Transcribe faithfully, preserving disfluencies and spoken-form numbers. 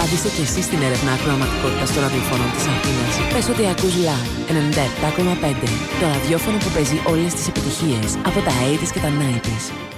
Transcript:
Άντισε και εσύ στην έρευνα ακροαματικότητας των ραδιοφώνων της Αθήνας. Πες ότι ακούς Live ενενήντα επτά κόμμα πέντε. Το ραδιόφωνο που παίζει όλες τις επιτυχίες από τα ογδόντα και τα ενενήντα.